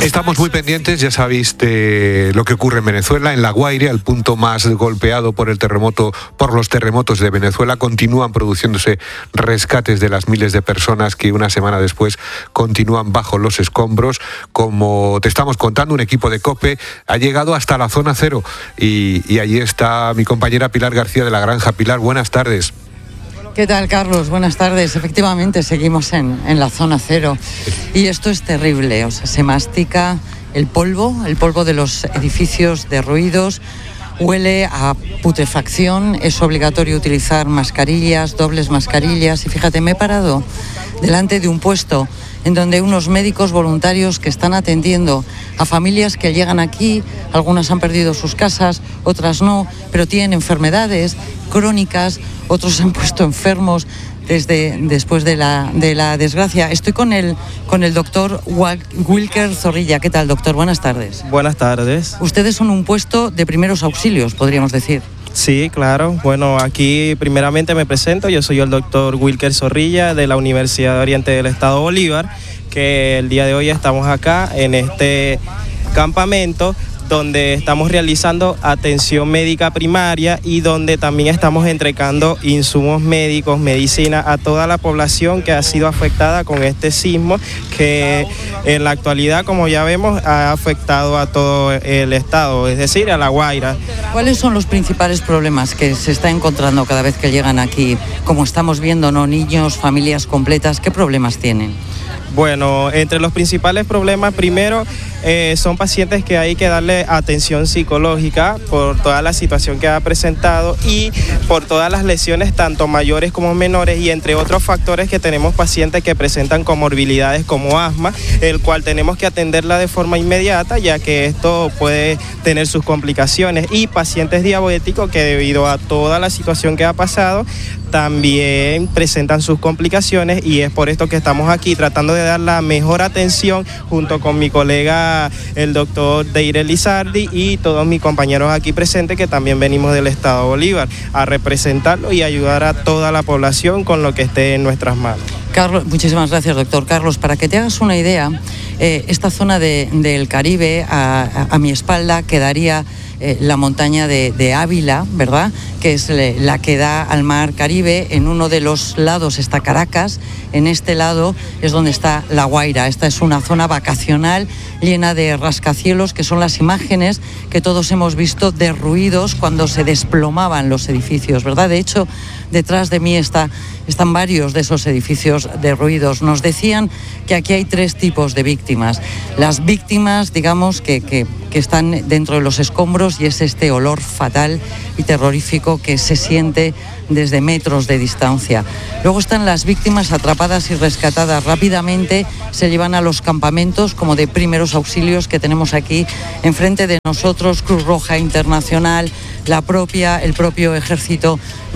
Estamos muy pendientes, ya sabéis, de lo que ocurre en Venezuela, en La Guaira, el punto más golpeado por los terremotos de Venezuela. Continúan produciéndose rescates de las miles de personas que una semana después continúan bajo los escombros. Como te estamos contando, un equipo de COPE ha llegado hasta la zona cero y allí está mi compañera Pilar García de La Granja. Pilar, buenas tardes. ¿Qué tal, Carlos? Buenas tardes. Efectivamente, seguimos en la zona cero y esto es terrible. O sea, se mastica el polvo de los edificios derruidos, huele a putrefacción, es obligatorio utilizar mascarillas, dobles mascarillas. Y fíjate, me he parado delante de un puesto en donde unos médicos voluntarios que están atendiendo a familias que llegan aquí, algunas han perdido sus casas, otras no, pero tienen enfermedades crónicas, otros se han puesto enfermos después de la desgracia. Estoy con el doctor Wilker Zorrilla. ¿Qué tal, doctor? Buenas tardes. Buenas tardes. Ustedes son un puesto de primeros auxilios, podríamos decir. Sí, claro. Bueno, aquí primeramente me presento. Yo soy el doctor Wilker Zorrilla de la Universidad de Oriente del Estado Bolívar, que el día de hoy estamos acá en este campamento donde estamos realizando atención médica primaria y donde también estamos entregando insumos médicos, medicina a toda la población que ha sido afectada con este sismo que en la actualidad, como ya vemos, ha afectado a todo el estado, es decir, a La Guaira. ¿Cuáles son los principales problemas que se está encontrando cada vez que llegan aquí? Como estamos viendo, ¿no? Niños, familias completas, ¿qué problemas tienen? Bueno, entre los principales problemas, primero, son pacientes que hay que darle atención psicológica por toda la situación que ha presentado y por todas las lesiones, tanto mayores como menores, y entre otros factores que tenemos pacientes que presentan comorbilidades como asma, el cual tenemos que atenderla de forma inmediata, ya que esto puede tener sus complicaciones, y pacientes diabéticos que debido a toda la situación que ha pasado también presentan sus complicaciones, y es por esto que estamos aquí tratando de dar la mejor atención junto con mi colega el doctor Deire Lizardi y todos mis compañeros aquí presentes que también venimos del Estado Bolívar a representarlo y ayudar a toda la población con lo que esté en nuestras manos. Carlos, muchísimas gracias, doctor. Carlos, para que te hagas una idea, esta zona del Caribe, a mi espalda quedaría la montaña de Ávila, ¿verdad?, que es la que da al mar Caribe. En uno de los lados está Caracas, en este lado es donde está La Guaira. Esta es una zona vacacional llena de rascacielos, que son las imágenes que todos hemos visto derruidos cuando se desplomaban los edificios, ¿verdad? De hecho, detrás de mí están varios de esos edificios derruidos. Nos decían que aquí hay 3 tipos de víctimas. Las víctimas, digamos, que están dentro de los escombros, y es este olor fatal y terrorífico que se siente desde metros de distancia. Luego están las víctimas atrapadas y rescatadas rápidamente, se llevan a los campamentos como de primeros auxilios que tenemos aquí enfrente de nosotros, Cruz Roja Internacional, el propio ejército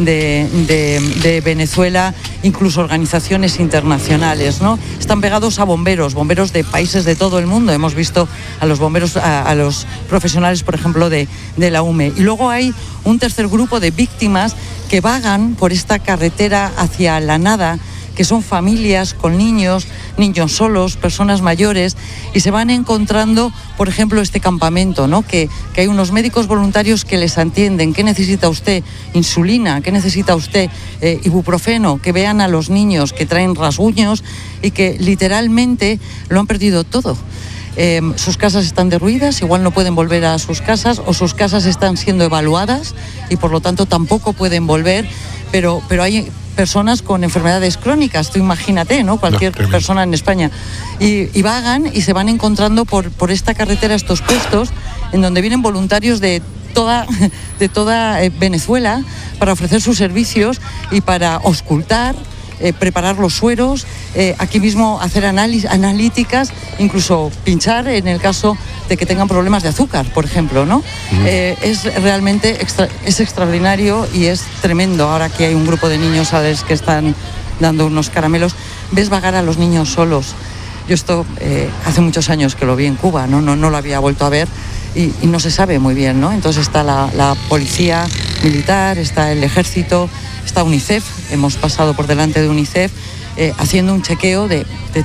de Venezuela, incluso organizaciones internacionales, ¿no? Están pegados a bomberos de países de todo el mundo. Hemos visto a los bomberos, a los profesionales, por ejemplo, de la UME. Y luego hay un tercer grupo de víctimas que vagan por esta carretera hacia la nada, que son familias con niños solos, personas mayores, y se van encontrando, por ejemplo, este campamento, ¿no? Que hay unos médicos voluntarios que les atienden. ¿Qué necesita usted? Insulina. ¿Qué necesita usted? Ibuprofeno. Que vean a los niños que traen rasguños y que literalmente lo han perdido todo. Sus casas están derruidas, igual no pueden volver a sus casas, o sus casas están siendo evaluadas y por lo tanto tampoco pueden volver, pero hay personas con enfermedades crónicas, tú imagínate, ¿no? Cualquier persona en España. Y vagan y se van encontrando por esta carretera estos puestos en donde vienen voluntarios de toda Venezuela para ofrecer sus servicios y para auscultar, preparar los sueros, aquí mismo hacer analíticas, incluso pinchar en el caso de que tengan problemas de azúcar, por ejemplo, ¿no? Es realmente es extraordinario y es tremendo. Ahora que hay un grupo de niños a los que están dando unos caramelos, ves vagar a los niños solos. Yo esto hace muchos años que lo vi en Cuba, no lo había vuelto a ver y no se sabe muy bien, ¿no? Entonces está la policía militar, está el ejército, está UNICEF, hemos pasado por delante de UNICEF haciendo un chequeo de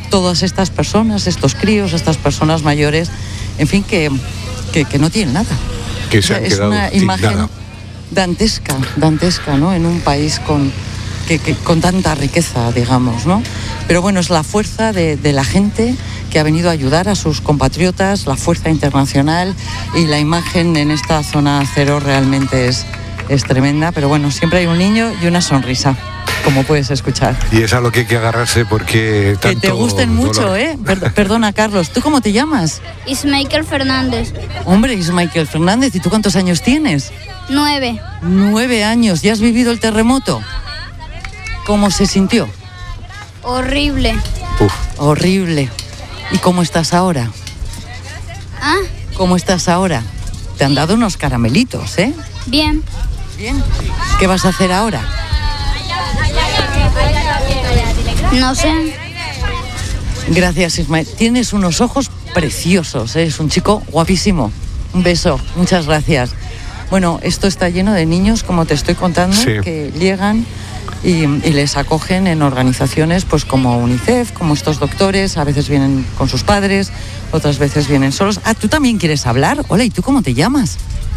todas estas personas, estos críos, estas personas mayores, en fin, que no tienen nada. Que se han es quedado una sin imagen nada. dantesca, ¿no? En un país con tanta riqueza, digamos, ¿no? Pero bueno, es la fuerza de la gente que ha venido a ayudar a sus compatriotas, la fuerza internacional, y la imagen en esta zona cero realmente es tremenda, pero bueno, siempre hay un niño y una sonrisa, como puedes escuchar. Y es a lo que hay que agarrarse porque tanto que te gusten mucho, dolor. ¿eh? Perdona, Carlos, ¿tú cómo te llamas? Ismael Fernández. Hombre, Ismael Fernández, ¿y tú cuántos años tienes? 9. 9 años, ¿ya has vivido el terremoto? ¿Cómo se sintió? Horrible. Uf. Horrible. ¿Y cómo estás ahora? ¿Ah? ¿Cómo estás ahora? Te han dado unos caramelitos, ¿eh? Bien. Bien. ¿Qué vas a hacer ahora? No sé. Gracias, Ismael. Tienes unos ojos preciosos, ¿eh? Es un chico guapísimo. Un beso, muchas gracias. Bueno, esto está lleno de niños, como te estoy contando, Sí. que llegan y les acogen en organizaciones pues como UNICEF, como estos doctores. A veces vienen con sus padres, otras veces vienen solos. Ah, ¿tú también quieres hablar? Hola, ¿y tú cómo te llamas?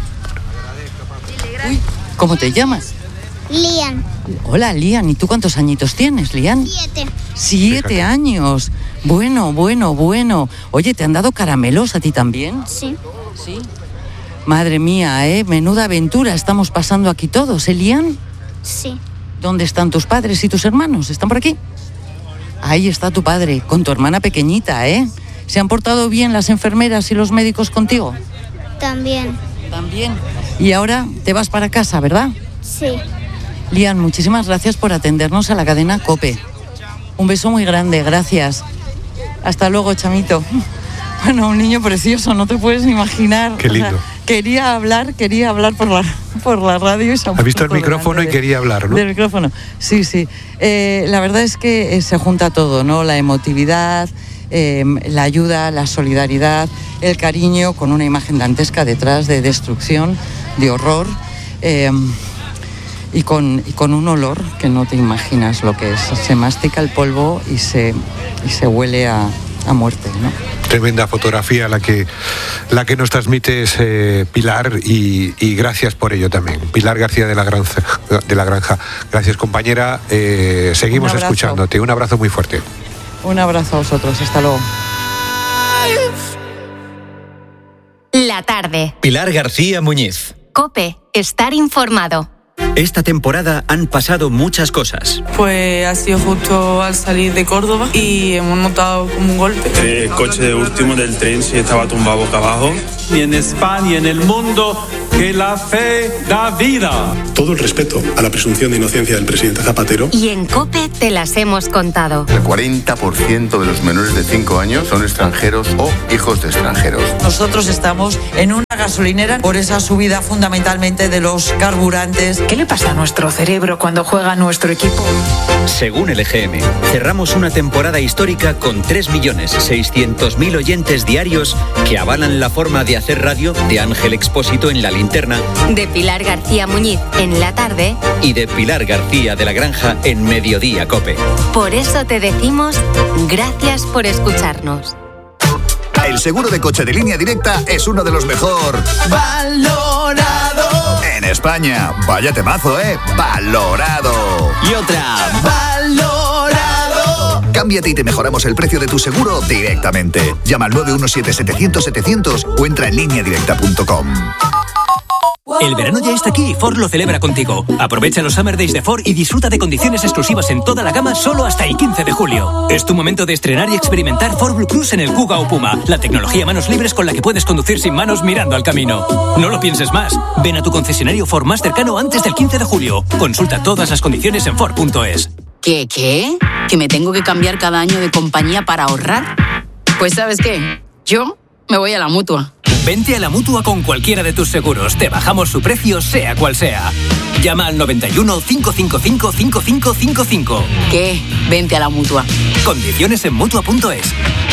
Uy, ¿cómo te llamas? Lian. Hola, Lian. ¿Y tú cuántos añitos tienes, Lian? 7. 7 Fíjate. años. Bueno. Oye, ¿te han dado caramelos a ti también? Sí. Sí. Madre mía, menuda aventura estamos pasando aquí todos, ¿eh, Lian? Sí. ¿Dónde están tus padres y tus hermanos? ¿Están por aquí? Ahí está tu padre, con tu hermana pequeñita, ¿eh? ¿Se han portado bien las enfermeras y los médicos contigo? También. También. Y ahora te vas para casa, ¿verdad? Sí. Lian, muchísimas gracias por atendernos a la cadena COPE. Un beso muy grande, gracias. Hasta luego, chamito. Bueno, un niño precioso, no te puedes ni imaginar. Qué lindo. Quería hablar por la radio. Y se Ha visto el puesto micrófono y delante quería hablar, ¿no? del micrófono, sí. La verdad es que se junta todo, ¿no? La emotividad, la ayuda, la solidaridad, el cariño, con una imagen dantesca detrás de destrucción, de horror, y con un olor que no te imaginas lo que es. Se mastica el polvo y se huele a muerte, ¿no? Tremenda fotografía la que nos transmites, Pilar, y gracias por ello también. Pilar García de la Granja. Gracias, compañera. Seguimos Un abrazo. escuchándote. Un abrazo muy fuerte. Un abrazo a vosotros, hasta luego. La tarde. Pilar García Muñiz. COPE. Estar informado. Esta temporada han pasado muchas cosas. Pues ha sido justo al salir de Córdoba y hemos notado como un golpe. El coche de último del tren sí estaba tumbado boca abajo. Y en España y en el mundo, que la fe da vida. Todo el respeto a la presunción de inocencia del presidente Zapatero. Y en COPE te las hemos contado. El 40% de los menores de 5 años son extranjeros o hijos de extranjeros. Nosotros estamos en una gasolinera por esa subida fundamentalmente de los carburantes. ¿Qué le pasa a nuestro cerebro cuando juega nuestro equipo? Según el EGM, cerramos una temporada histórica con 3.600.000 oyentes diarios que avalan la forma de hacer radio de Ángel Expósito en La Linterna, De Pilar García Muñiz en la tarde. y de Pilar García de la Granja en Mediodía COPE. Por eso te decimos gracias por escucharnos. El seguro de coche de Línea Directa es uno de los mejor Valorado. en España. Vaya temazo, Valorado. Y otra. Valorado. Cámbiate y te mejoramos el precio de tu seguro directamente. Llama al 917-700-700 o entra en lineadirecta.com. El verano ya está aquí y Ford lo celebra contigo. Aprovecha los Summer Days de Ford y disfruta de condiciones exclusivas en toda la gama solo hasta el 15 de julio. Es tu momento de estrenar y experimentar Ford Blue Cruise en el Kuga o Puma, la tecnología manos libres con la que puedes conducir sin manos mirando al camino. No lo pienses más. Ven a tu concesionario Ford más cercano antes del 15 de julio. Consulta todas las condiciones en Ford.es. ¿Qué? ¿Que me tengo que cambiar cada año de compañía para ahorrar? Pues ¿sabes qué? Yo me voy a la Mutua. Vente a la Mutua con cualquiera de tus seguros. Te bajamos su precio, sea cual sea. Llama al 91 555 5555. ¿Qué? Vente a la Mutua. Condiciones en Mutua.es.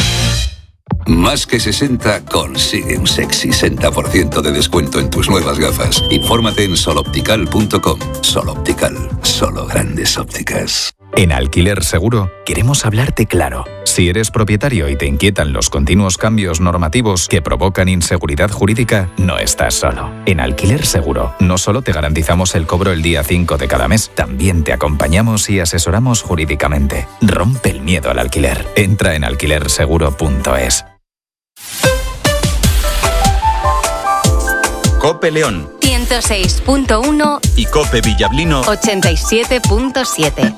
Más que 60 consigue un sexy 60% de descuento en tus nuevas gafas. Infórmate en soloptical.com. Soloptical, solo grandes ópticas. En Alquiler Seguro queremos hablarte claro. Si eres propietario y te inquietan los continuos cambios normativos que provocan inseguridad jurídica, no estás solo. En Alquiler Seguro no solo te garantizamos el cobro el día 5 de cada mes, también te acompañamos y asesoramos jurídicamente. Rompe el miedo al alquiler. Entra en alquilerseguro.es. Cope León 106.1 y Cope Villablino 87.7.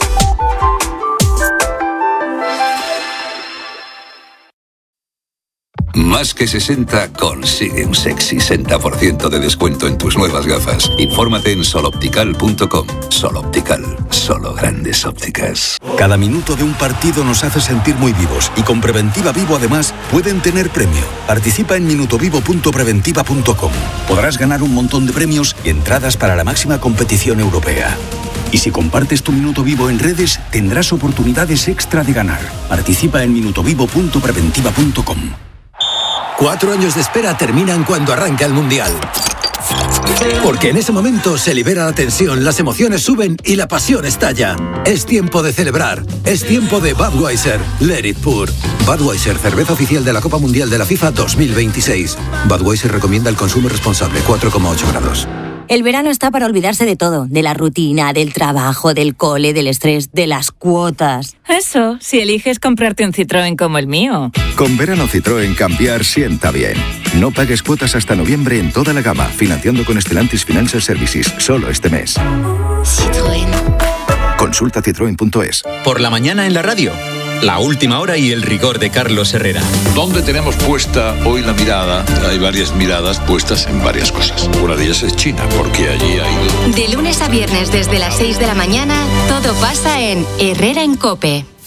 Más que 60 consigue un sexy 60% de descuento en tus nuevas gafas. Infórmate en soloptical.com. Soloptical, solo grandes ópticas. Cada minuto de un partido nos hace sentir muy vivos y con Preventiva Vivo además pueden tener premio. Participa en minutovivo.preventiva.com. Podrás ganar un montón de premios y entradas para la máxima competición europea. Y si compartes tu Minuto Vivo en redes, tendrás oportunidades extra de ganar. Participa en minutovivo.preventiva.com. 4 años de espera terminan cuando arranca el Mundial. Porque en ese momento se libera la tensión, las emociones suben y la pasión estalla. Es tiempo de celebrar. Es tiempo de Budweiser. Let it pour. Budweiser, cerveza oficial de la Copa Mundial de la FIFA 2026. Budweiser recomienda el consumo responsable, 4,8 grados. El verano está para olvidarse de todo, de la rutina, del trabajo, del cole, del estrés, de las cuotas. Eso, si eliges comprarte un Citroën como el mío. Con verano Citroën cambiar sienta bien. No pagues cuotas hasta noviembre en toda la gama, financiando con Stellantis Financial Services, solo este mes. Citroën. Consulta citroen.es. Por la mañana en la radio. La última hora y el rigor de Carlos Herrera. ¿Dónde tenemos puesta hoy la mirada? Hay varias miradas puestas en varias cosas. Una de ellas es China, porque allí ha ido... De lunes a viernes desde las 6 de la mañana, todo pasa en Herrera en COPE.